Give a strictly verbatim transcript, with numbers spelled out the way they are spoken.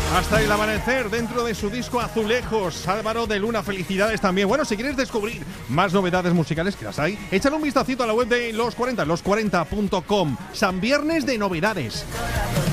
Hasta el amanecer, dentro de su disco Azulejos. Álvaro de Luna, felicidades también. Bueno, si quieres descubrir más novedades musicales, que las hay, échale un vistacito a la web de Los cuarenta, los cuarenta punto com. San Viernes de novedades.